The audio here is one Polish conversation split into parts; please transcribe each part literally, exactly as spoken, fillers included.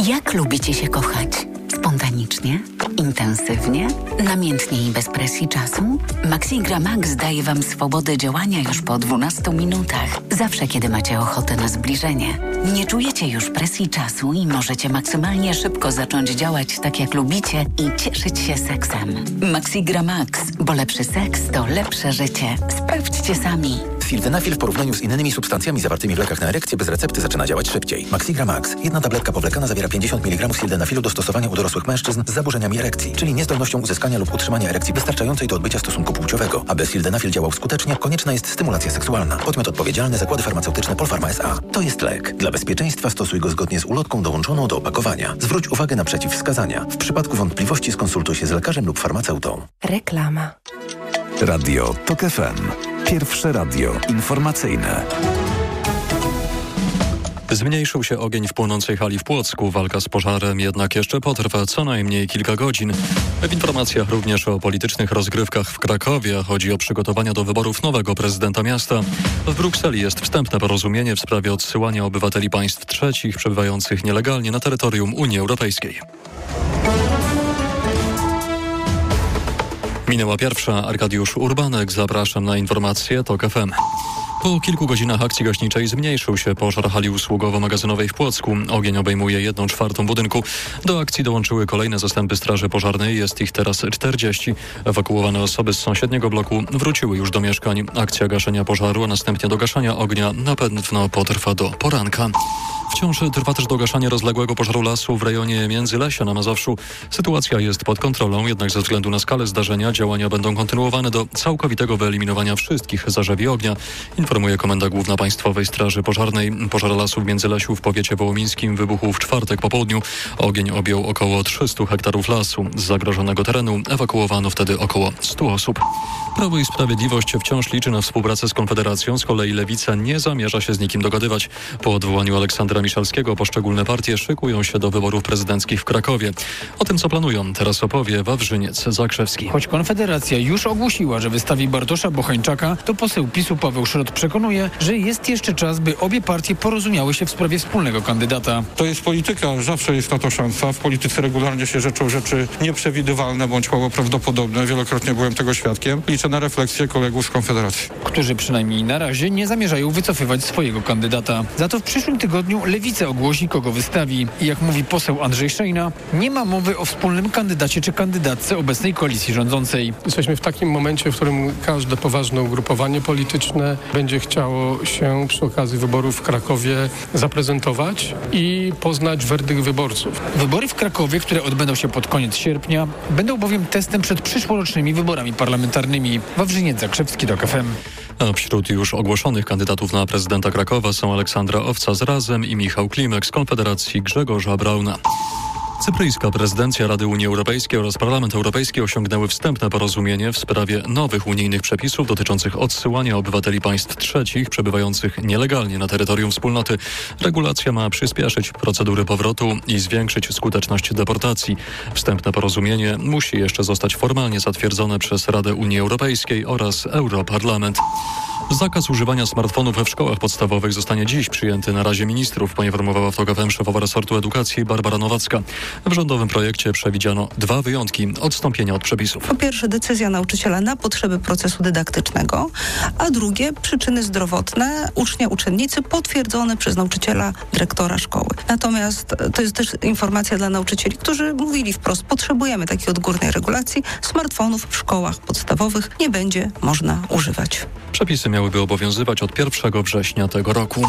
Jak lubicie się kochać? Spontanicznie? Intensywnie? Namiętnie i bez presji czasu? Maxigra Max daje Wam swobodę działania już po dwunastu minutach. Zawsze, kiedy macie ochotę na zbliżenie. Nie czujecie już presji czasu i możecie maksymalnie szybko zacząć działać tak, jak lubicie i cieszyć się seksem. Maxigra Max, bo lepszy seks to lepsze życie. Sprawdźcie sami. Sildenafil w porównaniu z innymi substancjami zawartymi w lekach na erekcję bez recepty zaczyna działać szybciej. Maxigra Max. Jedna tabletka powlekana zawiera pięćdziesiąt miligramów sildenafilu do stosowania u dorosłych mężczyzn z zaburzeniami erekcji, czyli niezdolnością uzyskania lub utrzymania erekcji wystarczającej do odbycia stosunku płciowego. Aby sildenafil działał skutecznie, konieczna jest stymulacja seksualna. Podmiot odpowiedzialny: Zakłady Farmaceutyczne Polpharma S A. To jest lek. Dla bezpieczeństwa stosuj go zgodnie z ulotką dołączoną do opakowania. Zwróć uwagę na przeciwwskazania. W przypadku wątpliwości skonsultuj się z lekarzem lub farmaceutą. Reklama. Radio TOK F M. Pierwsze radio informacyjne. Zmniejszył się ogień w płonącej hali w Płocku. Walka z pożarem jednak jeszcze potrwa co najmniej kilka godzin. W informacjach również o politycznych rozgrywkach w Krakowie. Chodzi o przygotowania do wyborów nowego prezydenta miasta. W Brukseli jest wstępne porozumienie w sprawie odsyłania obywateli państw trzecich przebywających nielegalnie na terytorium Unii Europejskiej. Minęła pierwsza. Arkadiusz Urbanek. Zapraszam na informacje TOK F M. Po kilku godzinach akcji gaśniczej zmniejszył się pożar hali usługowo-magazynowej w Płocku. Ogień obejmuje jedną czwartą budynku. Do akcji dołączyły kolejne zastępy straży pożarnej. Jest ich teraz czterdzieści. Ewakuowane osoby z sąsiedniego bloku wróciły już do mieszkań. Akcja gaszenia pożaru, a następnie do gaszenia ognia na pewno potrwa do poranka. Wciąż trwa też dogaszanie rozległego pożaru lasu w rejonie Międzylesia na Mazowszu. Sytuacja jest pod kontrolą, jednak ze względu na skalę zdarzenia działania będą kontynuowane do całkowitego wyeliminowania wszystkich zarzewi ognia. Informuje Komenda Główna Państwowej Straży Pożarnej. Pożar lasu w Międzylesiu w powiecie wołomińskim wybuchł w czwartek po południu. Ogień objął około trzysta hektarów lasu. Z zagrożonego terenu ewakuowano wtedy około stu osób. Prawo i Sprawiedliwość wciąż liczy na współpracę z Konfederacją. Z kolei Lewica nie zamierza się z nikim dogadywać. Po odwołaniu Aleksandra Miszalskiego poszczególne partie szykują się do wyborów prezydenckich w Krakowie. O tym, co planują, teraz opowie Wawrzyniec Zakrzewski. Choć Konfederacja już ogłosiła, że wystawi Bartosza Bochańczaka, to poseł PiSu Paweł Szrot przekonuje, że jest jeszcze czas, by obie partie porozumiały się w sprawie wspólnego kandydata. To jest polityka, zawsze jest na to szansa. W polityce regularnie się rzeczą rzeczy nieprzewidywalne bądź mało prawdopodobne. Wielokrotnie byłem tego świadkiem. Liczę na refleksję kolegów z Konfederacji, którzy przynajmniej na razie nie zamierzają wycofywać swojego kandydata. Za to w przyszłym tygodniu Lewica ogłosi, kogo wystawi. I jak mówi poseł Andrzej Szejna, nie ma mowy o wspólnym kandydacie czy kandydatce obecnej koalicji rządzącej. Jesteśmy w takim momencie, w którym każde poważne ugrupowanie polityczne będzie chciało się przy okazji wyborów w Krakowie zaprezentować i poznać werdykt wyborców. Wybory w Krakowie, które odbędą się pod koniec sierpnia, będą bowiem testem przed przyszłorocznymi wyborami parlamentarnymi. Wawrzyniec Zakrzewski, TOK F M. A wśród już ogłoszonych kandydatów na prezydenta Krakowa są Aleksandra Owca z Razem i Michał Klimek z Konfederacji Grzegorza Brauna. Cypryjska prezydencja Rady Unii Europejskiej oraz Parlament Europejski osiągnęły wstępne porozumienie w sprawie nowych unijnych przepisów dotyczących odsyłania obywateli państw trzecich przebywających nielegalnie na terytorium wspólnoty. Regulacja ma przyspieszyć procedury powrotu i zwiększyć skuteczność deportacji. Wstępne porozumienie musi jeszcze zostać formalnie zatwierdzone przez Radę Unii Europejskiej oraz Europarlament. Zakaz używania smartfonów w szkołach podstawowych zostanie dziś przyjęty na Radzie Ministrów, poinformowała w TOK F M szefowa resortu edukacji Barbara Nowacka. W rządowym projekcie przewidziano dwa wyjątki odstąpienia od przepisów. Po pierwsze, decyzja nauczyciela na potrzeby procesu dydaktycznego, a drugie, przyczyny zdrowotne ucznia, uczennicy potwierdzone przez nauczyciela, dyrektora szkoły. Natomiast to jest też informacja dla nauczycieli, którzy mówili wprost, potrzebujemy takiej odgórnej regulacji, smartfonów w szkołach podstawowych nie będzie można używać. Przepisy miałyby obowiązywać od pierwszego września tego roku.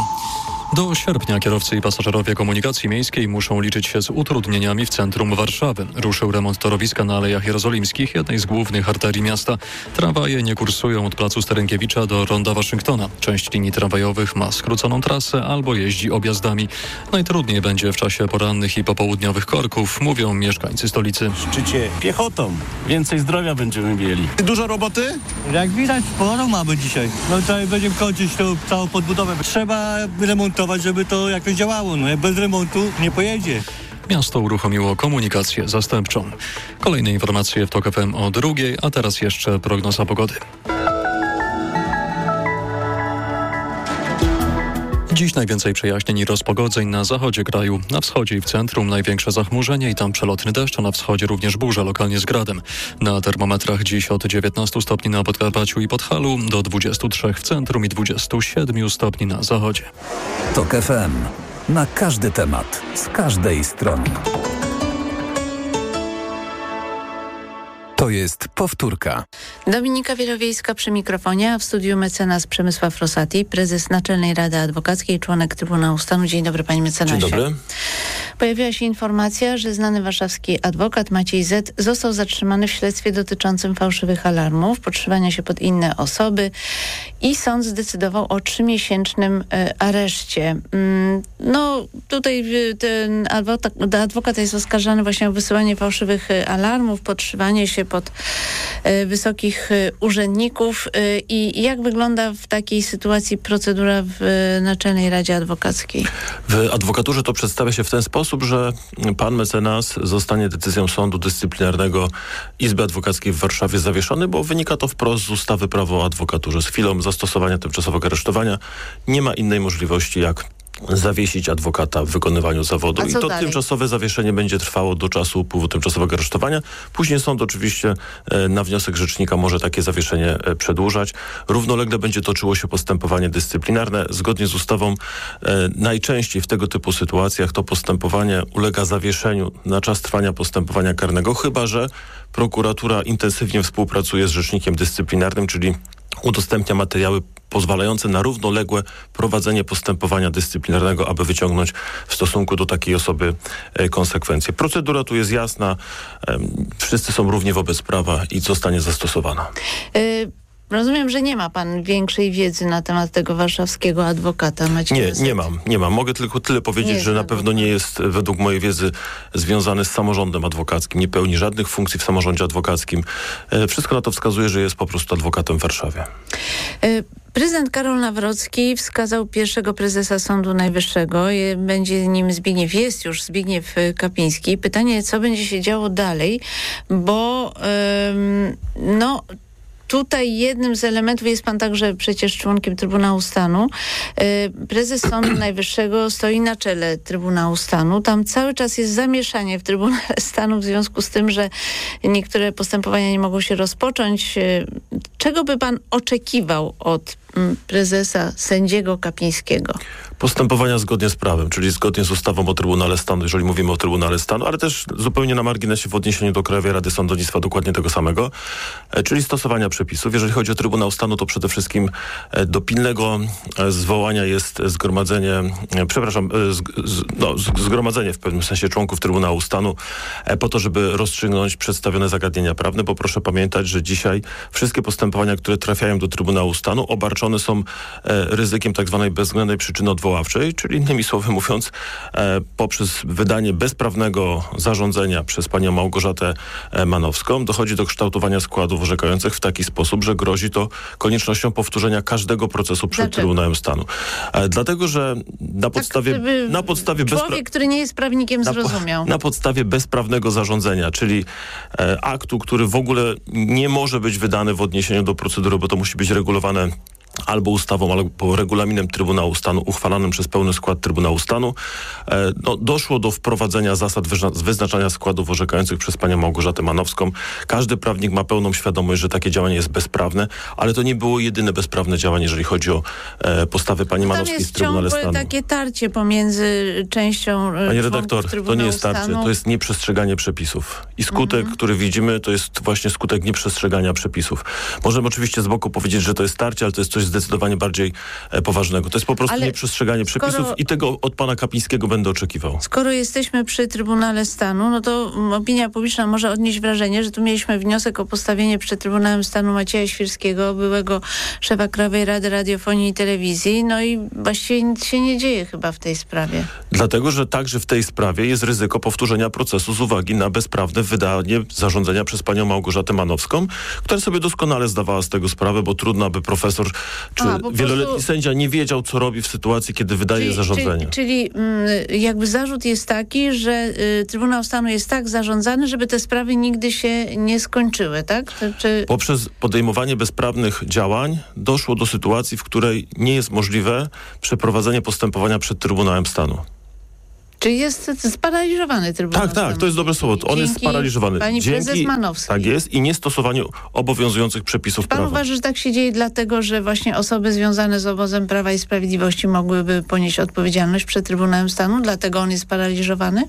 Do sierpnia kierowcy i pasażerowie komunikacji miejskiej muszą liczyć się z utrudnieniami w centrum Warszawy. Ruszył remont torowiska na Alejach Jerozolimskich, jednej z głównych arterii miasta. Tramwaje nie kursują od placu Sterynkiewicza do ronda Waszyngtona. Część linii tramwajowych ma skróconą trasę albo jeździ objazdami. Najtrudniej będzie w czasie porannych i popołudniowych korków, mówią mieszkańcy stolicy. W szczycie piechotą. Więcej zdrowia będziemy mieli. Dużo roboty? Jak widać, sporo mamy dzisiaj. No tutaj będziemy kończyć tą całą podbudowę. Trzeba remontować, żeby to jakoś działało. No, bez remontu nie pojedzie. Miasto uruchomiło komunikację zastępczą. Kolejne informacje w TOK F M o drugiej, a teraz jeszcze prognoza pogody. Dziś najwięcej przejaśnień i rozpogodzeń na zachodzie kraju. Na wschodzie i w centrum największe zachmurzenie i tam przelotny deszcz, a na wschodzie również burza, lokalnie z gradem. Na termometrach dziś od dziewiętnastu stopni na Podkarpaciu i Podhalu do dwudziestu trzech w centrum i dwudziestu siedmiu stopni na zachodzie. TOK F M. Na każdy temat, z każdej strony. To jest powtórka. Dominika Wielowiejska przy mikrofonie, a w studiu mecenas Przemysław Rosati, prezes Naczelnej Rady Adwokackiej, członek Trybunału Stanu. Dzień dobry, panie mecenasie. Dzień dobry. Pojawiła się informacja, że znany warszawski adwokat Maciej Z. został zatrzymany w śledztwie dotyczącym fałszywych alarmów, podszywania się pod inne osoby i sąd zdecydował o trzymiesięcznym e, areszcie. Mm, no tutaj ten adwokat, adwokat jest oskarżany właśnie o wysyłanie fałszywych alarmów, podszywanie się pod e, wysokich e, urzędników e, i jak wygląda w takiej sytuacji procedura w e, Naczelnej Radzie Adwokackiej? W adwokaturze to przedstawia się w ten sposób, że pan mecenas zostanie decyzją sądu dyscyplinarnego Izby Adwokackiej w Warszawie zawieszony, bo wynika to wprost z ustawy Prawo o adwokaturze. Z chwilą zastosowania tymczasowego aresztowania nie ma innej możliwości jak zawiesić adwokata w wykonywaniu zawodu. I to dalej? Tymczasowe zawieszenie będzie trwało do czasu upływu tymczasowego aresztowania. Później sąd oczywiście e, na wniosek rzecznika może takie zawieszenie e, przedłużać. Równolegle będzie toczyło się postępowanie dyscyplinarne. Zgodnie z ustawą e, najczęściej w tego typu sytuacjach to postępowanie ulega zawieszeniu na czas trwania postępowania karnego, chyba że prokuratura intensywnie współpracuje z rzecznikiem dyscyplinarnym, czyli udostępnia materiały pozwalające na równoległe prowadzenie postępowania dyscyplinarnego, aby wyciągnąć w stosunku do takiej osoby e, konsekwencje. Procedura tu jest jasna, e, wszyscy są równi wobec prawa i zostanie zastosowana. Y- Rozumiem, że nie ma pan większej wiedzy na temat tego warszawskiego adwokata Macieja Nie, nie mam, nie mam. Mogę tylko tyle powiedzieć, że na pewno nie jest według mojej wiedzy związany z samorządem adwokackim. Nie pełni żadnych funkcji w samorządzie adwokackim. E, wszystko na to wskazuje, że jest po prostu adwokatem w Warszawie. Y- Prezydent Karol Nawrocki wskazał pierwszego prezesa Sądu Najwyższego. Będzie nim Zbigniew, jest już Zbigniew Kapiński. Pytanie, co będzie się działo dalej, bo ym, no... Tutaj jednym z elementów, jest pan także przecież członkiem Trybunału Stanu. Prezes Sądu Najwyższego stoi na czele Trybunału Stanu. Tam cały czas jest zamieszanie w Trybunale Stanu w związku z tym, że niektóre postępowania nie mogą się rozpocząć. Czego by pan oczekiwał od prezesa sędziego Kapińskiego? Postępowania zgodnie z prawem, czyli zgodnie z ustawą o Trybunale Stanu, jeżeli mówimy o Trybunale Stanu, ale też zupełnie na marginesie w odniesieniu do Krajowej Rady Sądownictwa dokładnie tego samego, e, czyli stosowania przepisów. Jeżeli chodzi o Trybunał Stanu, to przede wszystkim e, do pilnego e, zwołania jest zgromadzenie, e, przepraszam, e, z, z, no, z, zgromadzenie w pewnym sensie członków Trybunału Stanu e, po to, żeby rozstrzygnąć przedstawione zagadnienia prawne, bo proszę pamiętać, że dzisiaj wszystkie postępowania, które trafiają do Trybunału Stanu, obarczone są e, ryzykiem tak zwanej bezwzględnej przyczyny odwoławczej, czyli innymi słowy mówiąc, e, poprzez wydanie bezprawnego zarządzenia przez panią Małgorzatę e, Manowską dochodzi do kształtowania składów orzekających w taki sposób, że grozi to koniecznością powtórzenia każdego procesu przed Dlaczego? Trybunałem Stanu. E, dlatego, że na podstawie... Tak, na podstawie człowiek, bezpra- który nie jest prawnikiem, na, zrozumiał. Na podstawie bezprawnego zarządzenia, czyli e, aktu, który w ogóle nie może być wydany w odniesieniu do procedury, bo to musi być regulowane albo ustawą, albo regulaminem Trybunału Stanu uchwalanym przez pełny skład Trybunału Stanu, e, no, doszło do wprowadzenia zasad wyzna- wyznaczania składów orzekających przez panią Małgorzatę Manowską. Każdy prawnik ma pełną świadomość, że takie działanie jest bezprawne, ale to nie było jedyne bezprawne działanie, jeżeli chodzi o e, postawę pani Manowskiej w Trybunale Stanu. Tam jest takie tarcie pomiędzy częścią Panie redaktor, to nie jest tarcie, Stanu. To jest nieprzestrzeganie przepisów. I skutek, mhm. który widzimy, to jest właśnie skutek nieprzestrzegania przepisów. Możemy oczywiście z boku powiedzieć, że to jest tarcie, ale to jest coś zdecydowanie bardziej e, poważnego. To jest po prostu Ale nieprzestrzeganie skoro, przepisów i tego od pana Kapińskiego będę oczekiwał. Skoro jesteśmy przy Trybunale Stanu, no to opinia publiczna może odnieść wrażenie, że tu mieliśmy wniosek o postawienie przed Trybunałem Stanu Macieja Świrskiego, byłego szefa Krajowej Rady Radiofonii i Telewizji, no i właściwie nic się nie dzieje chyba w tej sprawie. Dlatego, że także w tej sprawie jest ryzyko powtórzenia procesu z uwagi na bezprawne wydanie zarządzenia przez panią Małgorzatę Manowską, która sobie doskonale zdawała z tego sprawę, bo trudno, aby profesor czy A, po wieloletni prostu... sędzia nie wiedział, co robi w sytuacji, kiedy wydaje czyli, zarządzenie. Czyli, czyli jakby zarzut jest taki, że y, Trybunał Stanu jest tak zarządzany, żeby te sprawy nigdy się nie skończyły, tak? Czy... Poprzez podejmowanie bezprawnych działań doszło do sytuacji, w której nie jest możliwe przeprowadzenie postępowania przed Trybunałem Stanu. Czy jest sparaliżowany Trybunał Tak, tak, Stanu? to jest dobre słowo. On Dzięki jest sparaliżowany. Pani Dzięki, prezes Manowskiej. Tak jest i niestosowaniu obowiązujących przepisów Pan prawa. uważa, że tak się dzieje dlatego, że właśnie osoby związane z obozem Prawa i Sprawiedliwości mogłyby ponieść odpowiedzialność przed Trybunałem Stanu? Dlatego on jest sparaliżowany?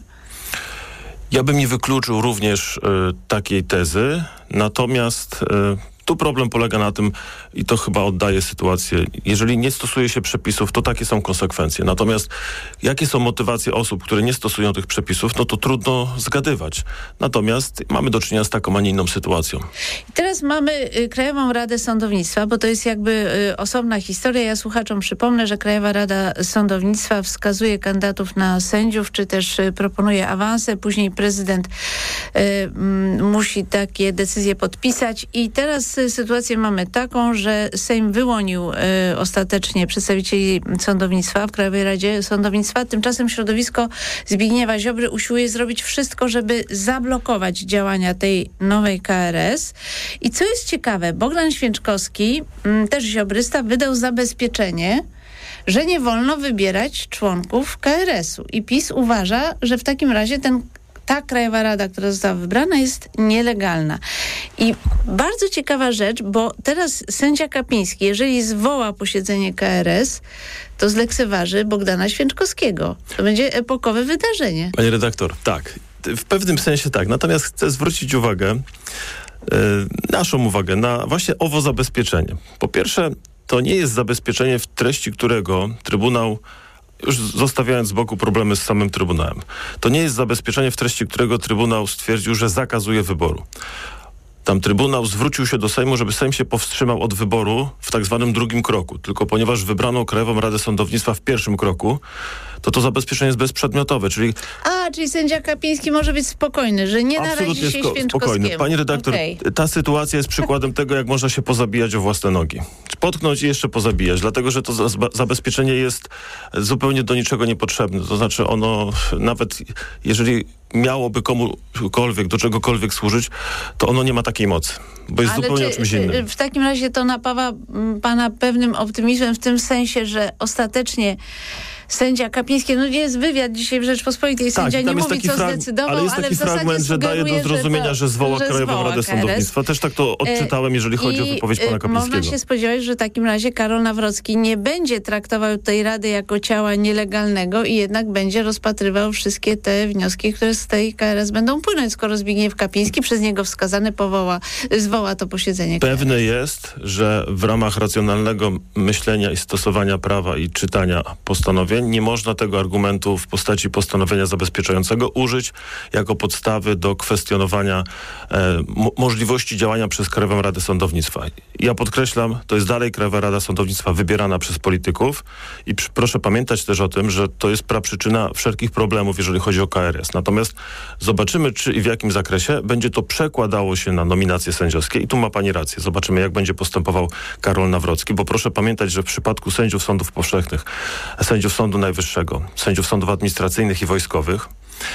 Ja bym nie wykluczył również y, takiej tezy, natomiast y, tu problem polega na tym, i to chyba oddaje sytuację, jeżeli nie stosuje się przepisów, to takie są konsekwencje. Natomiast jakie są motywacje osób, które nie stosują tych przepisów, no to trudno zgadywać. Natomiast mamy do czynienia z taką, a nie inną sytuacją. I teraz mamy y, Krajową Radę Sądownictwa, bo to jest jakby y, osobna historia. Ja słuchaczom przypomnę, że Krajowa Rada Sądownictwa wskazuje kandydatów na sędziów, czy też y, proponuje awanse. Później prezydent y, y, musi takie decyzje podpisać. I teraz y, sytuację mamy taką, że Sejm wyłonił y, ostatecznie przedstawicieli sądownictwa w Krajowej Radzie Sądownictwa. Tymczasem środowisko Zbigniewa Ziobry usiłuje zrobić wszystko, żeby zablokować działania tej nowej K R S. I co jest ciekawe, Bogdan Święczkowski, y, też ziobrysta, wydał zabezpieczenie, że nie wolno wybierać członków K R S-u. I PiS uważa, że w takim razie ten ta Krajowa Rada, która została wybrana, jest nielegalna. I bardzo ciekawa rzecz, bo teraz sędzia Kapiński, jeżeli zwoła posiedzenie K R S, to zlekceważy Bogdana Święczkowskiego. To będzie epokowe wydarzenie. Panie redaktor, tak. W pewnym sensie tak. Natomiast chcę zwrócić uwagę, yy, naszą uwagę na właśnie owo zabezpieczenie. Po pierwsze, to nie jest zabezpieczenie, w treści którego Trybunał, już zostawiając z boku problemy z samym Trybunałem, to nie jest zabezpieczenie, w treści którego Trybunał stwierdził, że zakazuje wyboru. Tam Trybunał zwrócił się do Sejmu, żeby Sejm się powstrzymał od wyboru w tak zwanym drugim kroku. Tylko ponieważ wybrano Krajową Radę Sądownictwa w pierwszym kroku, to to zabezpieczenie jest bezprzedmiotowe, czyli... A, czyli sędzia Kapiński może być spokojny, że nie narazi się Święczkowskiemu. Spokojny. Pani redaktor, okay. Ta sytuacja jest przykładem tego, jak można się pozabijać o własne nogi. Potknąć i jeszcze pozabijać, dlatego że to zabezpieczenie jest zupełnie do niczego niepotrzebne. To znaczy ono, nawet jeżeli miałoby komukolwiek, do czegokolwiek służyć, to ono nie ma takiej mocy, bo jest Ale zupełnie czy, o czymś innym. W takim razie to napawa pana pewnym optymizmem w tym sensie, że ostatecznie sędzia Kapiński, no jest wywiad dzisiaj w Rzeczpospolitej, tak, sędzia nie mówi, co frag- zdecydował, ale jest taki ale w fragment, że daje do zrozumienia, że, to, że zwoła że Krajową zwoła Radę Sądownictwa. Też tak to odczytałem, jeżeli chodzi o wypowiedź pana Kapińskiego. Można się spodziewać, że w takim razie Karol Nawrocki nie będzie traktował tej Rady jako ciała nielegalnego i jednak będzie rozpatrywał wszystkie te wnioski, które z tej K R S będą płynąć, skoro Zbigniew Kapiński, przez niego wskazany, powoła, zwoła to posiedzenie K R S. Pewne jest, że w ramach racjonalnego myślenia i stosowania prawa i czytania postanowień nie można tego argumentu w postaci postanowienia zabezpieczającego użyć jako podstawy do kwestionowania e, mo- możliwości działania przez Krajową Radę Sądownictwa. Ja podkreślam, to jest dalej Krajowa Rada Sądownictwa wybierana przez polityków i pr- proszę pamiętać też o tym, że to jest praprzyczyna wszelkich problemów, jeżeli chodzi o K R S. Natomiast zobaczymy, czy i w jakim zakresie będzie to przekładało się na nominacje sędziowskie i tu ma pani rację. Zobaczymy, jak będzie postępował Karol Nawrocki, bo proszę pamiętać, że w przypadku sędziów sądów powszechnych, sędziów Sądu Najwyższego, sędziów sądów administracyjnych i wojskowych,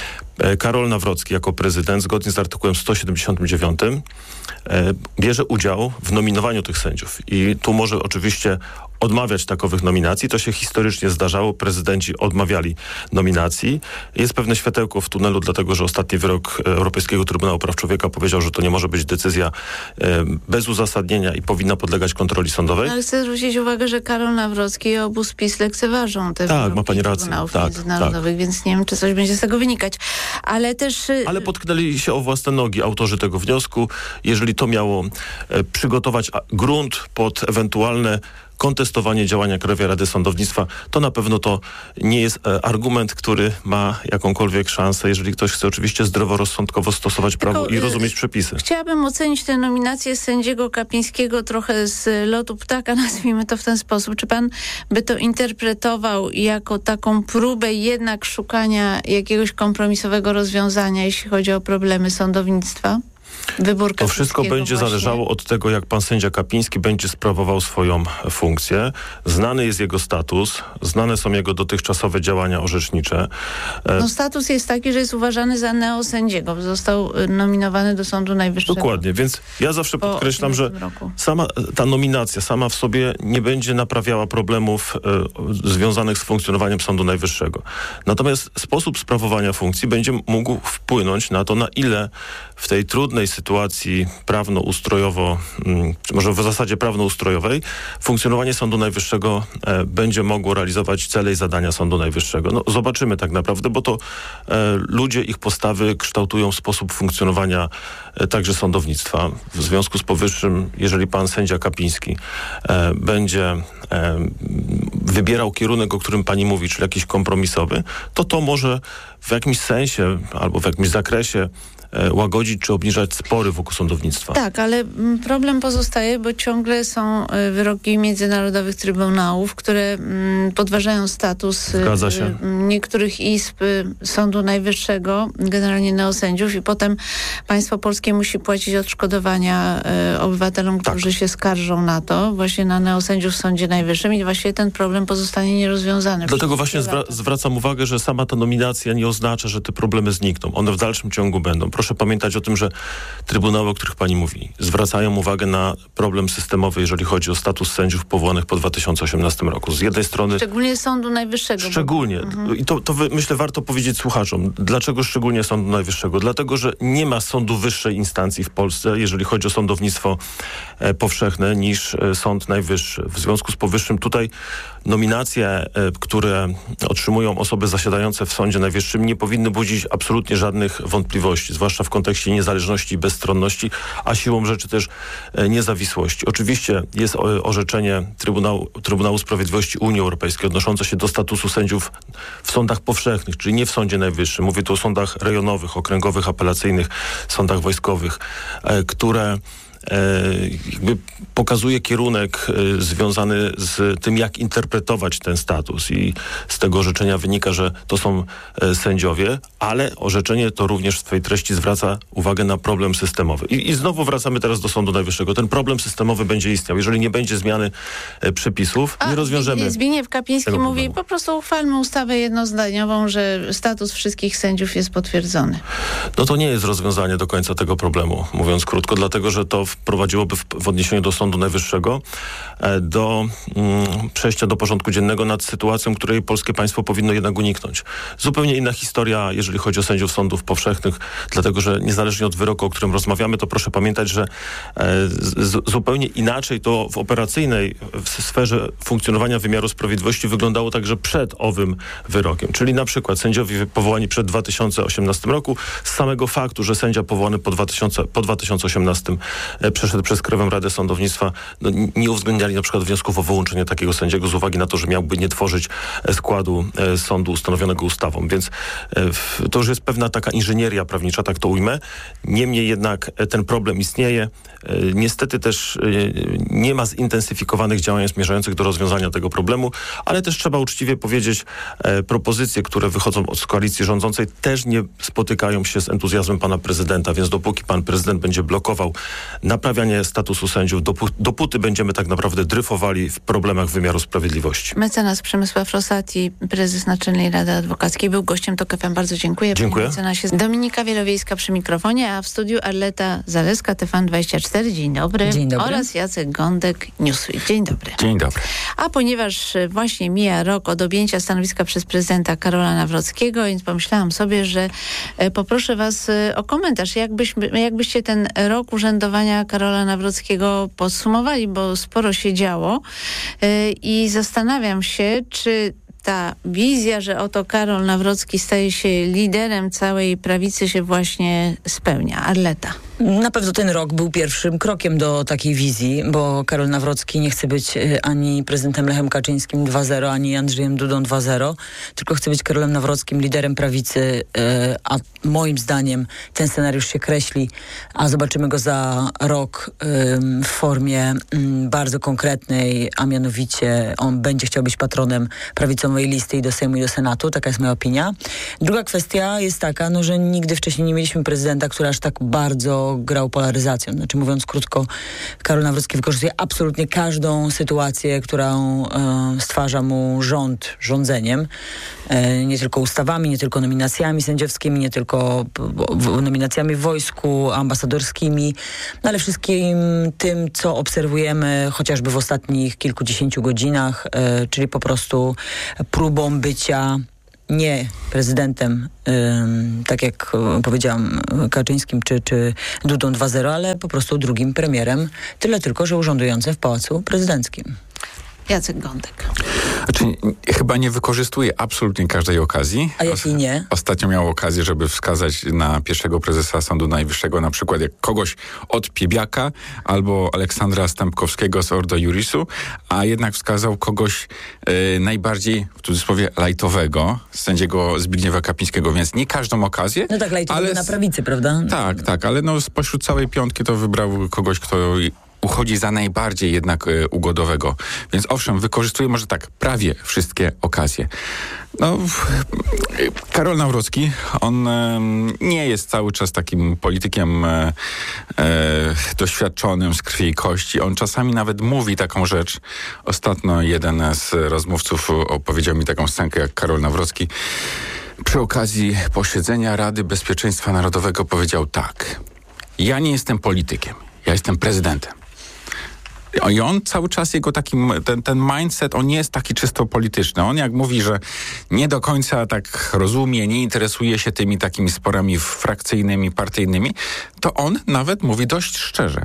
Karol Nawrocki jako prezydent, zgodnie z artykułem sto siedemdziesiątym dziewiątym, bierze udział w nominowaniu tych sędziów. I tu może oczywiście odmawiać takowych nominacji. To się historycznie zdarzało. Prezydenci odmawiali nominacji. Jest pewne światełko w tunelu, dlatego że ostatni wyrok Europejskiego Trybunału Praw Człowieka powiedział, że to nie może być decyzja e, bez uzasadnienia i powinna podlegać kontroli sądowej. Ale chcę zwrócić uwagę, że Karol Nawrocki i obóz PiS lekceważą te tak, ma pani rację. Trybunałów tak, międzynarodowych, tak. więc nie wiem, czy coś będzie z tego wynikać. Ale też... Ale potknęli się o własne nogi autorzy tego wniosku. Jeżeli to miało e, przygotować a, grunt pod ewentualne kontestowanie działania Krajowej Rady Sądownictwa, to na pewno to nie jest e, argument, który ma jakąkolwiek szansę, jeżeli ktoś chce oczywiście zdroworozsądkowo stosować Tylko, prawo i rozumieć przepisy. Chciałabym ocenić tę nominację sędziego Kapińskiego trochę z lotu ptaka, nazwijmy to w ten sposób. Czy pan by to interpretował jako taką próbę jednak szukania jakiegoś kompromisowego rozwiązania, jeśli chodzi o problemy sądownictwa? Wybór To wszystko będzie właśnie. zależało od tego, jak pan sędzia Kapiński będzie sprawował swoją funkcję. Znany jest jego status, znane są jego dotychczasowe działania orzecznicze. No status jest taki, że jest uważany za neosędziego. Został nominowany do Sądu Najwyższego. Dokładnie, więc ja zawsze podkreślam, że sama ta nominacja sama w sobie nie będzie naprawiała problemów e, związanych z funkcjonowaniem Sądu Najwyższego. Natomiast sposób sprawowania funkcji będzie mógł wpłynąć na to, na ile w tej trudnej sytuacji prawno-ustrojowo, czy może w zasadzie prawno-ustrojowej, funkcjonowanie Sądu Najwyższego e, będzie mogło realizować cele i zadania Sądu Najwyższego. No, zobaczymy tak naprawdę, bo to e, ludzie, ich postawy kształtują sposób funkcjonowania e, także sądownictwa. W związku z powyższym, jeżeli pan sędzia Kapiński e, będzie e, wybierał kierunek, o którym pani mówi, czyli jakiś kompromisowy, to to może w jakimś sensie albo w jakimś zakresie łagodzić czy obniżać spory wokół sądownictwa. Tak, ale problem pozostaje, bo ciągle są wyroki międzynarodowych trybunałów, które podważają status niektórych izb Sądu Najwyższego, generalnie neosędziów, i potem państwo polskie musi płacić odszkodowania obywatelom, którzy tak. się skarżą na to, właśnie na neosędziów w Sądzie Najwyższym, i właśnie ten problem pozostanie nierozwiązany. Dlatego właśnie zwra- zwracam uwagę, że sama ta nominacja nie oznacza, że te problemy znikną. One w dalszym ciągu będą. Proszę pamiętać o tym, że trybunały, o których pani mówi, zwracają uwagę na problem systemowy, jeżeli chodzi o status sędziów powołanych po dwa tysiące osiemnastym roku. Z jednej strony... Szczególnie Sądu Najwyższego. Szczególnie. Bo... Mhm. I to, to wy, myślę, warto powiedzieć słuchaczom. Dlaczego szczególnie Sądu Najwyższego? Dlatego, że nie ma sądu wyższej instancji w Polsce, jeżeli chodzi o sądownictwo e, powszechne, niż e, Sąd Najwyższy. W związku z powyższym tutaj nominacje, e, które otrzymują osoby zasiadające w Sądzie Najwyższym, nie powinny budzić absolutnie żadnych wątpliwości, zwłaszcza w kontekście niezależności i bezstronności, a siłą rzeczy też e, niezawisłości. Oczywiście jest o, orzeczenie Trybunału, Trybunału Sprawiedliwości Unii Europejskiej odnoszące się do statusu sędziów w sądach powszechnych, czyli nie w Sądzie Najwyższym. Mówię tu o sądach rejonowych, okręgowych, apelacyjnych, sądach wojskowych, e, które jakby pokazuje kierunek y, związany z tym, jak interpretować ten status, i z tego orzeczenia wynika, że to są y, sędziowie, ale orzeczenie to również w swojej treści zwraca uwagę na problem systemowy. I, i znowu wracamy teraz do Sądu Najwyższego. Ten problem systemowy będzie istniał. Jeżeli nie będzie zmiany y, przepisów, A, nie rozwiążemy Zbigniew Kapiński mówi, problemu. po prostu uchwalmy ustawę jednozdaniową, że status wszystkich sędziów jest potwierdzony. No to nie jest rozwiązanie do końca tego problemu, mówiąc krótko, dlatego, że to wprowadziłoby w, w odniesieniu do Sądu Najwyższego e, do mm, przejścia do porządku dziennego nad sytuacją, której polskie państwo powinno jednak uniknąć. Zupełnie inna historia, jeżeli chodzi o sędziów sądów powszechnych, dlatego, że niezależnie od wyroku, o którym rozmawiamy, to proszę pamiętać, że e, z, zupełnie inaczej to w operacyjnej w sferze funkcjonowania wymiaru sprawiedliwości wyglądało także przed owym wyrokiem. Czyli na przykład sędziowie powołani przed dwa tysiące osiemnastym roku, z samego faktu, że sędzia powołany po, dwa tysiące, po dwa tysiące osiemnastym e, przeszedł przez Krajową Radę Sądownictwa, no, nie uwzględniali na przykład wniosków o wyłączenie takiego sędziego z uwagi na to, że miałby nie tworzyć e, składu e, sądu ustanowionego ustawą. Więc e, w, to już jest pewna taka inżynieria prawnicza, tak to ujmę. Niemniej jednak e, ten problem istnieje. E, niestety też e, nie ma zintensyfikowanych działań zmierzających do rozwiązania tego problemu, ale też trzeba uczciwie powiedzieć, e, propozycje, które wychodzą od koalicji rządzącej, też nie spotykają się z entuzjazmem pana prezydenta, więc dopóki pan prezydent będzie blokował naprawianie statusu sędziów, dopó- dopóty będziemy tak naprawdę dryfowali w problemach wymiaru sprawiedliwości. Mecenas Przemysław Rosati, prezes Naczelnej Rady Adwokackiej, był gościem TOK F M. Bardzo dziękuję. Dziękuję. Panie mecenasie. Dominika Wielowiejska przy mikrofonie, a w studiu Arleta Zaleska, T V N dwadzieścia cztery. Dzień dobry. Dzień dobry. Oraz Jacek Gądek, Newsweek. Dzień dobry. Dzień dobry. A ponieważ właśnie mija rok od objęcia stanowiska przez prezydenta Karola Nawrockiego, więc pomyślałam sobie, że poproszę was o komentarz. Jakbyśmy, jakbyście ten rok urzędowania Karola Nawrockiego podsumowali, bo sporo się działo i zastanawiam się, czy ta wizja, że oto Karol Nawrocki staje się liderem całej prawicy, się właśnie spełnia. Arleta. Na pewno ten rok był pierwszym krokiem do takiej wizji, bo Karol Nawrocki nie chce być ani prezydentem Lechem Kaczyńskim dwa zero, ani Andrzejem Dudą dwa zero, tylko chce być Karolem Nawrockim, liderem prawicy, a moim zdaniem ten scenariusz się kreśli, a zobaczymy go za rok w formie bardzo konkretnej, a mianowicie on będzie chciał być patronem prawicowej listy i do Sejmu, i do Senatu. Taka jest moja opinia. Druga kwestia jest taka, no, że nigdy wcześniej nie mieliśmy prezydenta, który aż tak bardzo tylko grał polaryzacją. Znaczy, mówiąc krótko, Karol Nawrocki wykorzystuje absolutnie każdą sytuację, którą e, stwarza mu rząd rządzeniem. E, nie tylko ustawami, nie tylko nominacjami sędziowskimi, nie tylko w, nominacjami w wojsku, ambasadorskimi, no ale wszystkim tym, co obserwujemy chociażby w ostatnich kilkudziesięciu godzinach, e, czyli po prostu próbą bycia nie prezydentem, ym, tak jak powiedziałam, Kaczyńskim czy, czy Dudą dwa zero, ale po prostu drugim premierem, tyle tylko, że urzędującym w Pałacu Prezydenckim. Jacek Gądek. Znaczy, chyba nie wykorzystuje absolutnie każdej okazji. A jak i nie? Ostatnio miał okazję, żeby wskazać na pierwszego prezesa Sądu Najwyższego, na przykład jak kogoś od Piebiaka albo Aleksandra Stępkowskiego z Ordo Iurisu, a jednak wskazał kogoś e, najbardziej, w cudzysłowie, lajtowego, sędziego Zbigniewa Kapińskiego, więc nie każdą okazję. No tak, lajtowego ale na prawicy, prawda? Tak, tak, ale no spośród całej piątki to wybrał kogoś, kto uchodzi za najbardziej jednak y, ugodowego. Więc owszem, wykorzystuje może tak prawie wszystkie okazje. No, y, Karol Nawrocki, on y, nie jest cały czas takim politykiem y, y, doświadczonym z krwi i kości. On czasami nawet mówi taką rzecz. Ostatnio jeden z rozmówców opowiedział mi taką scenkę, jak Karol Nawrocki przy okazji posiedzenia Rady Bezpieczeństwa Narodowego powiedział tak: ja nie jestem politykiem, ja jestem prezydentem. I on cały czas, jego taki, ten, ten mindset, on nie jest taki czysto polityczny. On jak mówi, że nie do końca tak rozumie, nie interesuje się tymi takimi sporami frakcyjnymi, partyjnymi, to on nawet mówi dość szczerze.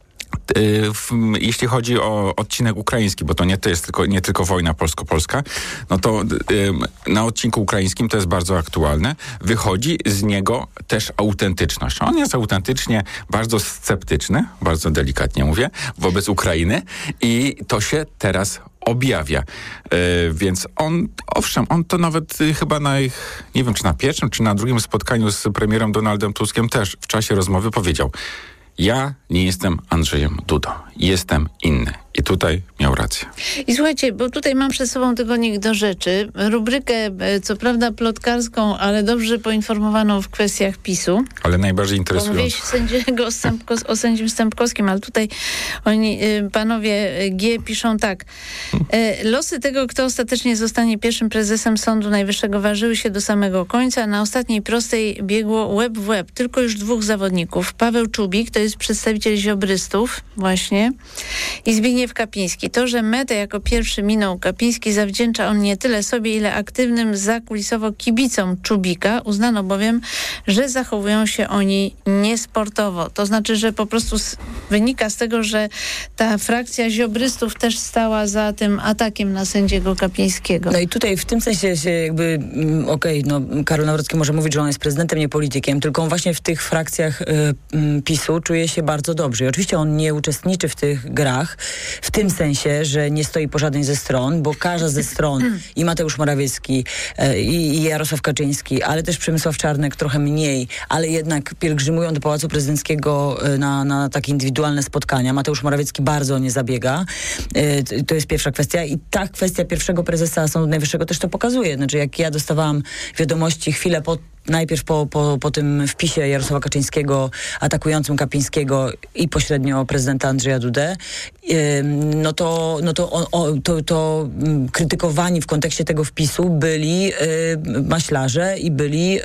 Jeśli chodzi o odcinek ukraiński, bo to nie, to jest tylko, nie tylko wojna polsko-polska, no to na odcinku ukraińskim to jest bardzo aktualne. Wychodzi z niego też autentyczność. On jest autentycznie bardzo sceptyczny, bardzo delikatnie mówię, wobec Ukrainy i to się teraz objawia. Yy, więc on, owszem, on to nawet y, chyba na ich, nie wiem, czy na pierwszym, czy na drugim spotkaniu z premierem Donaldem Tuskiem też w czasie rozmowy powiedział: ja nie jestem Andrzejem Dudą. Jestem inny. I tutaj miał rację. I słuchajcie, bo tutaj mam przed sobą tygodnik Do Rzeczy. Rubrykę, co prawda plotkarską, ale dobrze poinformowaną w kwestiach PiSu. Ale najbardziej interesującą. Wieść sędziego Stępkos, o sędzim Stępkowskim, ale tutaj oni, panowie G piszą tak. Losy tego, kto ostatecznie zostanie pierwszym prezesem Sądu Najwyższego, ważyły się do samego końca. Na ostatniej prostej biegło łeb w łeb. Tylko już dwóch zawodników. Paweł Czubik, to jest przedstawiciel ziobrystów właśnie, i Zbigniew Kapiński. To, że metę jako pierwszy minął Kapiński, zawdzięcza on nie tyle sobie, ile aktywnym zakulisowo kibicom Czubika. Uznano bowiem, że zachowują się oni niesportowo. To znaczy, że po prostu z, wynika z tego, że ta frakcja ziobrystów też stała za tym atakiem na sędziego Kapińskiego. No i tutaj w tym sensie się jakby, okej, okay, no Karol Nawrocki może mówić, że on jest prezydentem, nie politykiem, tylko on właśnie w tych frakcjach y, y, PiSu czuje się bardzo dobrze. I oczywiście on nie uczestniczy w tych grach, w tym sensie, że nie stoi po żadnej ze stron, bo każda ze stron, i Mateusz Morawiecki, e, i Jarosław Kaczyński, ale też Przemysław Czarnek trochę mniej, ale jednak pielgrzymują do Pałacu Prezydenckiego e, na, na takie indywidualne spotkania. Mateusz Morawiecki bardzo o nie zabiega. E, to jest pierwsza kwestia. I ta kwestia pierwszego prezesa Sądu Najwyższego też to pokazuje. Znaczy, jak ja dostawałam wiadomości chwilę po najpierw po, po, po tym wpisie Jarosława Kaczyńskiego atakującym Kapińskiego i pośrednio prezydenta Andrzeja Dudę, no to, no to, o, o, to, to krytykowani w kontekście tego wpisu byli y, maślarze i byli, y,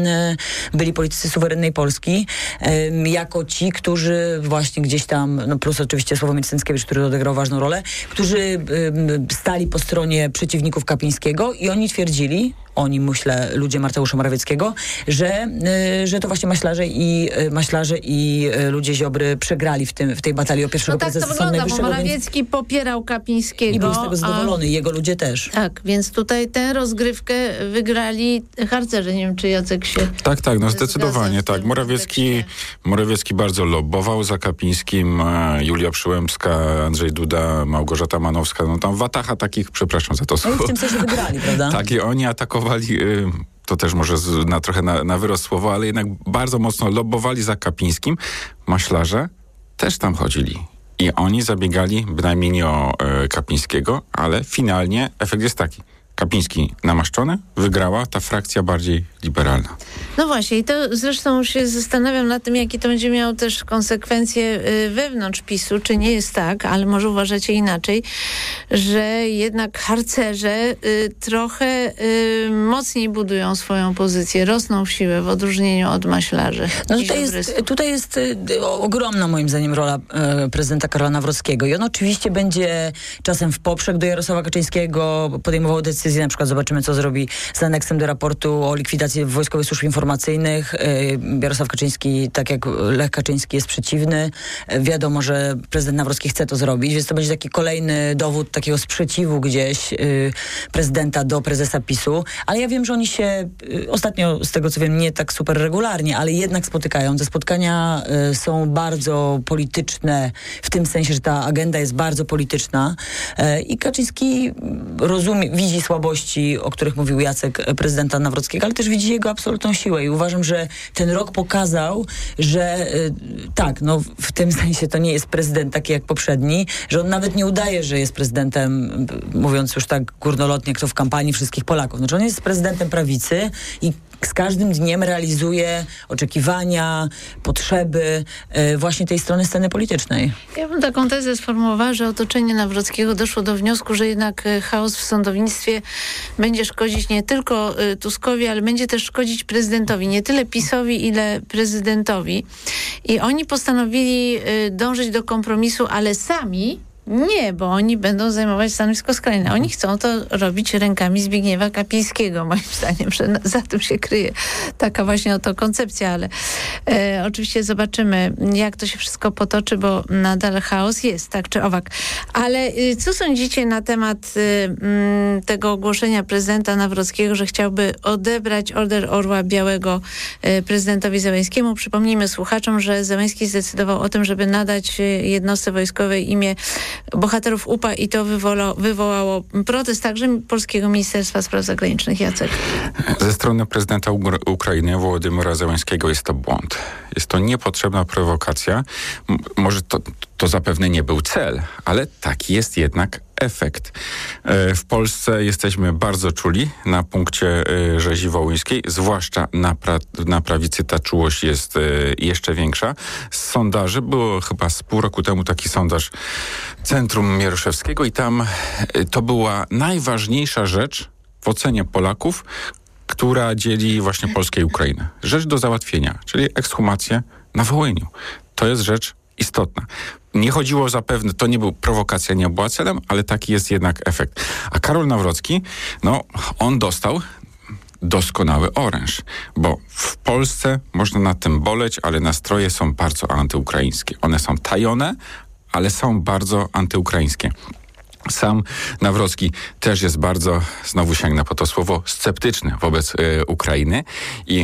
byli politycy suwerennej Polski y, jako ci, którzy właśnie gdzieś tam, no plus oczywiście Sławomir Cęckiewicz, który odegrał ważną rolę, którzy y, stali po stronie przeciwników Kapińskiego i oni twierdzili, oni, myślę, ludzie Mateusza Morawieckiego, że, y, że to właśnie maślarze i, y, maślarze i y, ludzie Ziobry przegrali w, tym, w tej batalii o pierwszego no tak prezesa Sądu Najwyższego. Bo Morawiecki więc... popierał Kapińskiego. I był z tego zadowolony, a... i jego ludzie też. Tak, więc tutaj tę rozgrywkę wygrali harcerze. Nie wiem, czy Jacek się... Tak, tak, no zdecydowanie tak. Morawiecki, Morawiecki bardzo lobbował za Kapińskim, Julia Przyłębska, Andrzej Duda, Małgorzata Manowska, no tam watacha takich, przepraszam za to słowo. No i w tym sensie wygrali, prawda? Tak, i oni atakowali... Y- to też może z, na trochę na, na wyrost słowo, ale jednak bardzo mocno lobbowali za Kapińskim. Maślarze też tam chodzili. I oni zabiegali bynajmniej nie o e, Kapińskiego, ale finalnie efekt jest taki. Kapiński namaszczony, wygrała ta frakcja bardziej liberalna. No właśnie i to zresztą się zastanawiam nad tym, jakie to będzie miało też konsekwencje wewnątrz PiSu, czy nie jest tak, ale może uważacie inaczej, że jednak harcerze y, trochę y, mocniej budują swoją pozycję, rosną w siłę w odróżnieniu od maślarzy. No tutaj jest, tutaj jest y, ogromna moim zdaniem rola y, prezydenta Karola Nawrockiego i on oczywiście będzie czasem w poprzek do Jarosława Kaczyńskiego podejmował decyzje, na przykład zobaczymy, co zrobi z aneksem do raportu o likwidacji Wojskowych Służb Informacyjnych. Jarosław Kaczyński, tak jak Lech Kaczyński, jest przeciwny. Wiadomo, że prezydent Nawrocki chce to zrobić, więc to będzie taki kolejny dowód takiego sprzeciwu gdzieś y, prezydenta do prezesa PiSu. Ale ja wiem, że oni się y, ostatnio, z tego co wiem, nie tak super regularnie, ale jednak spotykają. Te spotkania y, są bardzo polityczne, w tym sensie, że ta agenda jest bardzo polityczna y, i Kaczyński rozumie, widzi słabości, o których mówił Jacek, prezydenta Nawrockiego, ale też widzi jego absolutną siłę i uważam, że ten rok pokazał, że y, tak, no w tym sensie to nie jest prezydent taki jak poprzedni, że on nawet nie udaje, że jest prezydentem, mówiąc już tak górnolotnie, kto w kampanii wszystkich Polaków. Znaczy on jest prezydentem prawicy i z każdym dniem realizuje oczekiwania, potrzeby y, właśnie tej strony sceny politycznej. Ja bym taką tezę sformułowała, że otoczenie Nawrockiego doszło do wniosku, że jednak chaos w sądownictwie będzie szkodzić nie tylko y, Tuskowi, ale będzie też szkodzić prezydentowi. Nie tyle PiSowi, ile prezydentowi. I oni postanowili y, dążyć do kompromisu, ale sami nie, bo oni będą zajmować stanowisko skrajne. Oni chcą to robić rękami Zbigniewa Kapińskiego, moim zdaniem, że za tym się kryje taka właśnie oto koncepcja, ale e, oczywiście zobaczymy, jak to się wszystko potoczy, bo nadal chaos jest, tak czy owak. Ale e, co sądzicie na temat e, m, tego ogłoszenia prezydenta Nawrockiego, że chciałby odebrać Order Orła Białego e, prezydentowi Zełenskiemu? Przypomnijmy słuchaczom, że Zełenski zdecydował o tym, żeby nadać e, jednostce wojskowej imię bohaterów U P A i to wywołało, wywołało protest także Polskiego Ministerstwa Spraw Zagranicznych. Jacek. Ze strony prezydenta Ugr- Ukrainy Wołodymyra Zełenskiego jest to błąd. Jest to niepotrzebna prowokacja. M- może to, to zapewne nie był cel, ale taki jest jednak efekt. E, w Polsce jesteśmy bardzo czuli na punkcie e, rzezi wołyńskiej, zwłaszcza na, pra- na prawicy ta czułość jest e, jeszcze większa. Z sondaży, było chyba z pół roku temu taki sondaż Centrum Mieroszewskiego i tam e, to była najważniejsza rzecz w ocenie Polaków, która dzieli właśnie Polskę i Ukrainę. Rzecz do załatwienia, czyli ekshumację na Wołyniu. To jest rzecz istotna. Nie chodziło zapewne, to nie był prowokacja, nie była celem, ale taki jest jednak efekt. A Karol Nawrocki, no on dostał doskonały oręż, bo w Polsce można nad tym boleć, ale nastroje są bardzo antyukraińskie. One są tajone, ale są bardzo antyukraińskie. Sam Nawrocki też jest bardzo, znowu sięgnę po to słowo, sceptyczny wobec y, Ukrainy i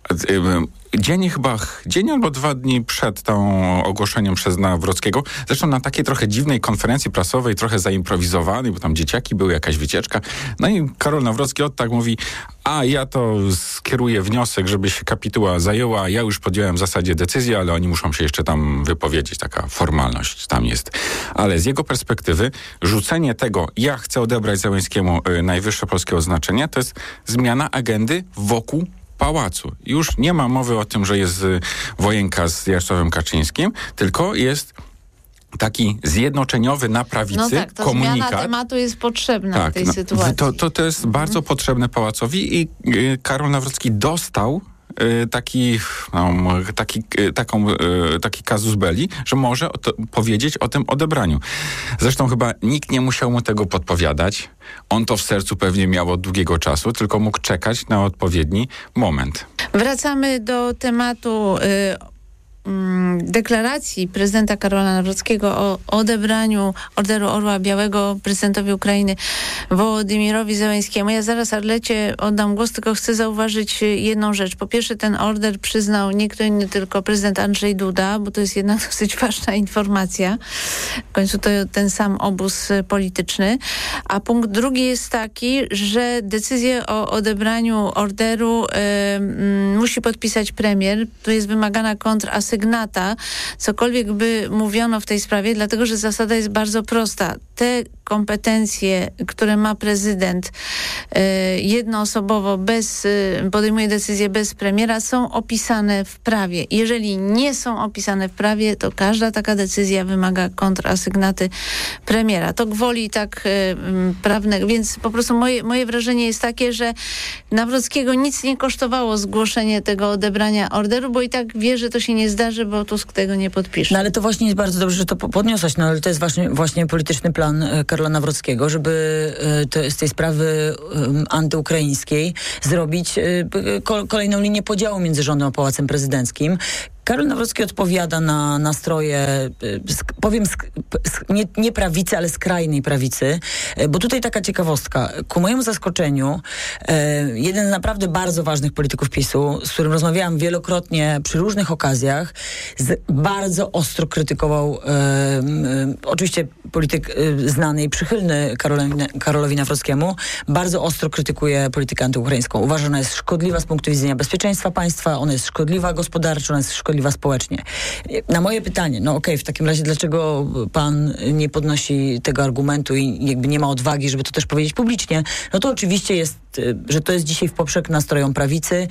y, dzień chyba, dzień albo dwa dni przed tą ogłoszeniem przez Nawrockiego, zresztą na takiej trochę dziwnej konferencji prasowej, trochę zaimprowizowanej, bo tam dzieciaki były, jakaś wycieczka, no i Karol Nawrocki od tak mówi, a ja to skieruję wniosek, żeby się kapituła zajęła, ja już podjąłem w zasadzie decyzję, ale oni muszą się jeszcze tam wypowiedzieć, taka formalność tam jest. Ale z jego perspektywy rzucenie tego, ja chcę odebrać Zełenskiemu y, najwyższe polskie oznaczenie, to jest zmiana agendy wokół pałacu. Już nie ma mowy o tym, że jest y, wojenka z Jarosławem Kaczyńskim, tylko jest taki zjednoczeniowy na prawicy no tak, to komunikat. Zmiana tematu jest potrzebna tak, w tej no, sytuacji. To, to, to jest mhm. bardzo potrzebne pałacowi i y, Karol Nawrocki dostał y, taki, no, taki, y, taką, y, taki casus belli, że może o to, powiedzieć o tym odebraniu. Zresztą chyba nikt nie musiał mu tego podpowiadać. On to w sercu pewnie miał od długiego czasu, tylko mógł czekać na odpowiedni moment. Wracamy do tematu y, deklaracji prezydenta Karola Nawrockiego o odebraniu Orderu Orła Białego prezydentowi Ukrainy Wołodymyrowi Zełenskiemu. Ja zaraz Arlecie oddam głos, tylko chcę zauważyć jedną rzecz. Po pierwsze, ten order przyznał nie kto inny, tylko prezydent Andrzej Duda, bo to jest jednak dosyć ważna informacja. W końcu to ten sam obóz polityczny. A punkt drugi jest taki, że decyzję o odebraniu orderu y, musi podpisać premier. Tu jest wymagana kontrasygnata, cokolwiek by mówiono w tej sprawie, dlatego że zasada jest bardzo prosta. te kompetencje, które ma prezydent y, jednoosobowo, bez, y, podejmuje decyzje bez premiera, są opisane w prawie. Jeżeli nie są opisane w prawie, to każda taka decyzja wymaga kontrasygnaty premiera. To gwoli tak y, prawnego, więc po prostu moje, moje wrażenie jest takie, że Nawrockiego nic nie kosztowało zgłoszenie tego odebrania orderu, bo i tak wie, że to się nie zdarzy, bo Tusk tego nie podpisze. No ale to właśnie jest bardzo dobrze, że to podniosłaś, no ale to jest właśnie, właśnie polityczny plan Karola Nawrockiego, żeby to, z tej sprawy um, antyukraińskiej zrobić um, kolejną linię podziału między rządem a Pałacem Prezydenckim. Karol Nawrocki odpowiada na nastroje, sk- powiem, sk- sk- nie, nie prawicy, ale skrajnej prawicy, bo tutaj taka ciekawostka. Ku mojemu zaskoczeniu e, jeden z naprawdę bardzo ważnych polityków PiSu, z którym rozmawiałam wielokrotnie przy różnych okazjach, z, bardzo ostro krytykował e, e, oczywiście polityk e, znany i przychylny Karolowi, Karolowi Nawrockiemu, bardzo ostro krytykuje politykę antyukraińską. Uważa, że ona jest szkodliwa z punktu widzenia bezpieczeństwa państwa, ona jest szkodliwa gospodarczo, ona jest szkodliwa społecznie. Na moje pytanie, no okej, okay, w takim razie dlaczego pan nie podnosi tego argumentu i jakby nie ma odwagi, żeby to też powiedzieć publicznie, no to oczywiście jest, że to jest dzisiaj w poprzek nastrojom prawicy.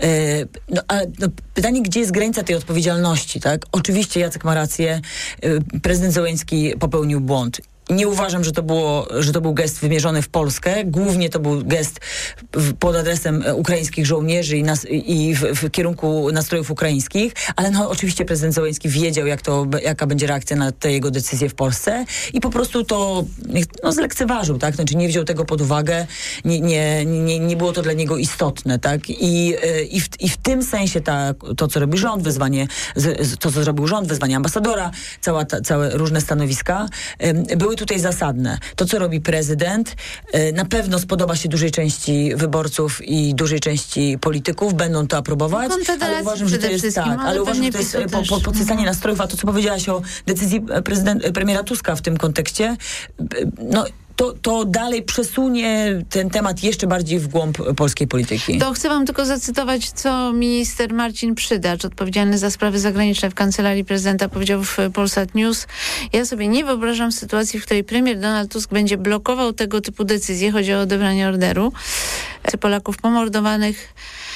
No ale no, pytanie, gdzie jest granica tej odpowiedzialności, tak? Oczywiście Jacek ma rację, prezydent Zełenski popełnił błąd. Nie uważam, że to, było, że to był gest wymierzony w Polskę. Głównie to był gest w, pod adresem ukraińskich żołnierzy i, nas, i w, w kierunku nastrojów ukraińskich, ale no, oczywiście prezydent Zełenski wiedział, jak to, jaka będzie reakcja na te jego decyzje w Polsce i po prostu to no, zlekceważył, tak? Znaczy nie wziął tego pod uwagę, nie, nie, nie, nie było to dla niego istotne, tak? I, i, w, i w tym sensie ta, to, co robi rząd, wezwanie, to, co zrobił rząd, wezwanie ambasadora, cała ta, całe różne stanowiska, były tutaj zasadne. To, co robi prezydent, na pewno spodoba się dużej części wyborców i dużej części polityków, będą to aprobować, ale uważam, że to jest tak, ale, ale uważam, że to jest po, po, podsycanie nastrojów, a to, co powiedziałaś o decyzji prezydent, premiera Tuska w tym kontekście, no To, to dalej przesunie ten temat jeszcze bardziej w głąb polskiej polityki. To chcę wam tylko zacytować, co minister Marcin Przydacz, odpowiedzialny za sprawy zagraniczne w Kancelarii Prezydenta, powiedział w Polsat News. Ja sobie nie wyobrażam sytuacji, w której premier Donald Tusk będzie blokował tego typu decyzje, chodzi o odebranie orderu Polaków pomordowanych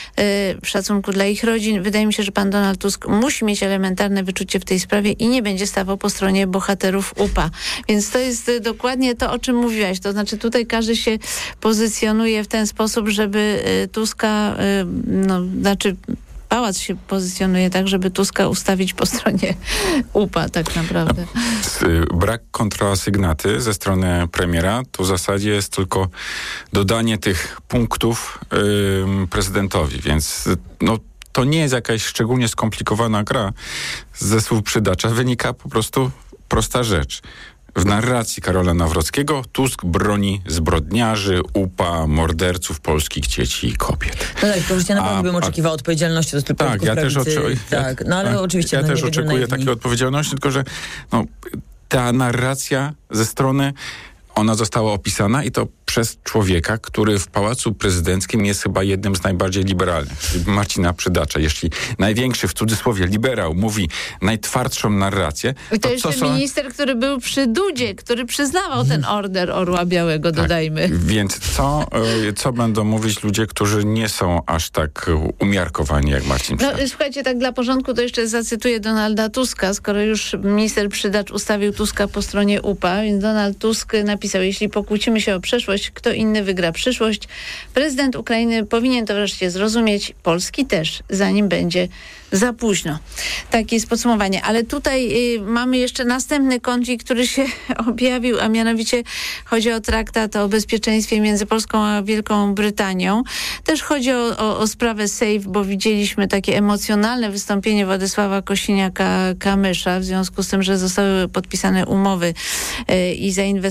w szacunku dla ich rodzin. Wydaje mi się, że pan Donald Tusk musi mieć elementarne wyczucie w tej sprawie i nie będzie stawał po stronie bohaterów U P A. Więc to jest dokładnie to, o czym mówiłaś. To znaczy tutaj każdy się pozycjonuje w ten sposób, żeby Tuska, no, znaczy Pałac się pozycjonuje tak, żeby Tuska ustawić po stronie U P A tak naprawdę. Brak kontrasygnaty ze strony premiera to w zasadzie jest tylko dodanie tych punktów yy, prezydentowi, więc no to nie jest jakaś szczególnie skomplikowana gra. Ze słów Przydacza wynika po prostu prosta rzecz. W narracji Karola Nawrockiego Tusk broni zbrodniarzy, U P A, morderców polskich dzieci i kobiet. No tak, to już ja na pewno bym oczekiwała odpowiedzialności do tych tak, ja też oczekuję. Tak, no ale tak, oczywiście. Ja no, też nie oczekuję takiej odpowiedzialności, tylko że no, ta narracja ze strony ona została opisana i to przez człowieka, który w Pałacu Prezydenckim jest chyba jednym z najbardziej liberalnych, czyli Marcina Przydacza. Jeśli największy, w cudzysłowie, liberał mówi najtwardszą narrację... I to, to jeszcze co minister, który był przy Dudzie, który przyznawał ten order Orła Białego, tak, dodajmy. Więc co, co będą mówić ludzie, którzy nie są aż tak umiarkowani jak Marcin Przydacz? No, słuchajcie, tak dla porządku to jeszcze zacytuję Donalda Tuska, skoro już minister Przydacz ustawił Tuska po stronie U P A, więc Donald Tusk napisał, jeśli pokłócimy się o przeszłość, kto inny wygra przyszłość. Prezydent Ukrainy powinien to wreszcie zrozumieć, Polski też, zanim będzie za późno. Takie jest podsumowanie. Ale tutaj y, mamy jeszcze następny konflikt, który się objawił, a mianowicie chodzi o traktat o bezpieczeństwie między Polską a Wielką Brytanią. Też chodzi o, o, o sprawę SAFE, bo widzieliśmy takie emocjonalne wystąpienie Władysława Kosiniaka-Kamysza w związku z tym, że zostały podpisane umowy y, i zainwestowane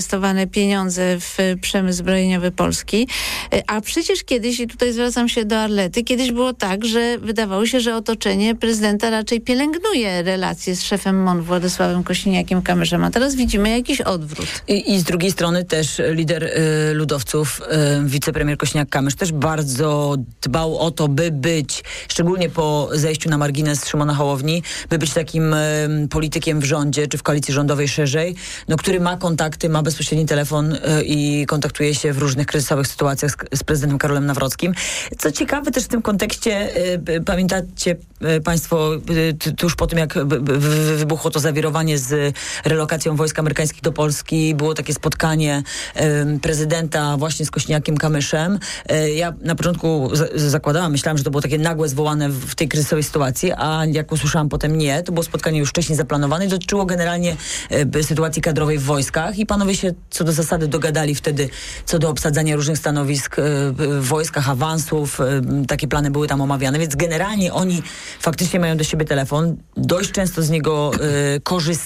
inwestowane pieniądze w przemysł zbrojeniowy Polski. A przecież kiedyś, i tutaj zwracam się do Arlety, kiedyś było tak, że wydawało się, że otoczenie prezydenta raczej pielęgnuje relacje z szefem M O N Władysławem Kosiniakiem-Kamyszem, a teraz widzimy jakiś odwrót. I, i z drugiej strony też lider y, ludowców, y, wicepremier Kosiniak-Kamysz też bardzo dbał o to, by być, szczególnie po zejściu na margines Szymona Hołowni, by być takim y, politykiem w rządzie, czy w koalicji rządowej szerzej, no, który ma kontakty, ma bezpośredni telefon y, i kontaktuje się w różnych kryzysowych sytuacjach z, z prezydentem Karolem Nawrockim. Co ciekawe też w tym kontekście, y, pamiętacie y, państwo, y, tuż po tym, jak y, y, wybuchło to zawirowanie z relokacją wojsk amerykańskich do Polski, było takie spotkanie y, prezydenta właśnie z Kosiniakiem-Kamyszem. Y, ja na początku z, zakładałam, myślałam, że to było takie nagłe zwołane w, w tej kryzysowej sytuacji, a jak usłyszałam potem nie, to było spotkanie już wcześniej zaplanowane i dotyczyło generalnie y, sytuacji kadrowej w wojskach i panowie się co do zasady dogadali wtedy co do obsadzania różnych stanowisk y, w wojskach, awansów. Y, takie plany były tam omawiane, więc generalnie oni faktycznie mają do siebie telefon. Dość często z niego y, korzystają.